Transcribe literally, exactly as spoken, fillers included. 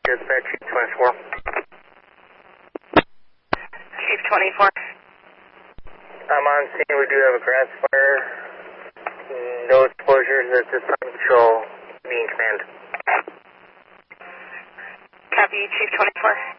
Dispatch, Chief twenty-four. Chief twenty-four. I'm on scene. We do have a grass fire. No exposures at this time. Show me in command. Copy, Chief twenty-four.